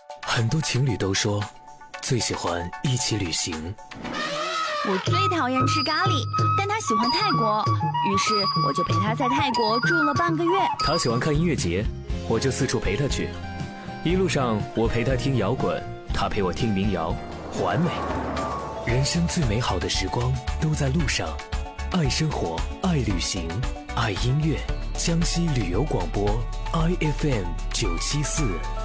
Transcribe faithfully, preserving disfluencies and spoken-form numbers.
很多情侣都说最喜欢一起旅行。 我最讨厌吃咖喱，但他喜欢泰国，于是我就陪他在泰国住了半个月。 他喜欢看音乐节，我就四处陪他去。一路上我陪他听摇滚，他陪我听民谣，完美。人生最美好的时光都在路上。爱生活，爱旅行，爱音乐。江西旅游广播 I F M 九七四。